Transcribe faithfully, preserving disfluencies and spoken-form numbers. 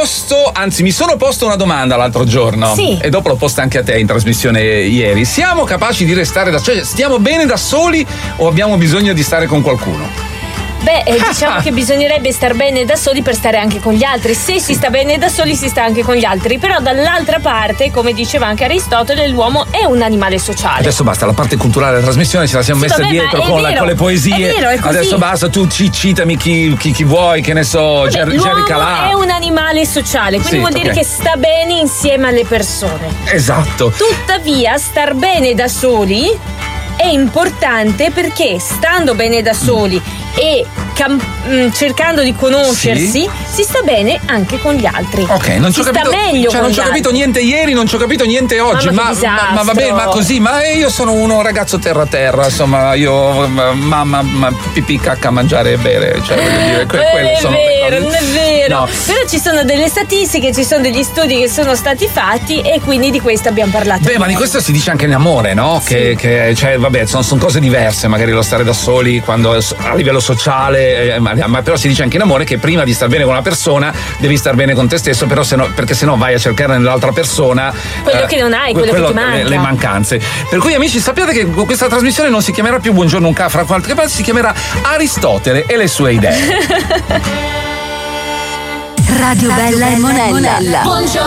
posto, anzi mi sono posto una domanda l'altro giorno, sì. e dopo l'ho posta anche a te in trasmissione ieri. Siamo capaci di restare da soli? Cioè, stiamo bene da soli o abbiamo bisogno di stare con qualcuno? Beh, eh, diciamo che bisognerebbe star bene da soli per stare anche con gli altri. Se si sta bene da soli, si sta anche con gli altri. Però dall'altra parte, come diceva anche Aristotele, l'uomo è un animale sociale. Adesso basta, la parte culturale della trasmissione ce la siamo Sì, messa vabbè, dietro ma è con, la- vero, con le poesie. è vero, è così. Adesso basta, tu ci, citami chi, chi, chi vuoi, che ne so, Vabbè, Jerry l'uomo Calà. è un animale sociale, quindi Sì, vuol dire ok. che sta bene insieme alle persone. Esatto. Tuttavia, star bene da soli è importante perché stando bene da soli e cam- mh, cercando di conoscersi, Sì. si sta bene anche con gli altri. Ok, non ci si ho capito, sta meglio cioè con non ci gli ho capito altri. niente ieri, non ci ho capito niente oggi, Mamma, ma, che ma, ma va disastro. bene, ma così, ma io sono uno ragazzo terra terra, insomma, io ma- mamma, ma, pipì, cacca, mangiare e bere, cioè voglio dire, que- Non quelle è sono le vero, cose- non è vero. No. Però ci sono delle statistiche, ci sono degli studi che sono stati fatti e quindi di questo abbiamo parlato. Beh, ma di questo si dice anche in amore, no? Che, che cioè, vabbè, sono, sono cose diverse, magari lo stare da soli quando a livello sociale, eh, ma, ma però si dice anche in amore che prima di star bene con una persona devi star bene con te stesso, però se no, perché sennò vai a cercare nell'altra persona Quello che non hai, quello che ti manca. Le, le mancanze. Per cui amici, sappiate che questa trasmissione non si chiamerà più Buongiorno un caffè, qualche parte si chiamerà Aristotele e le sue idee. Radio Bella e Monella. Buongiorno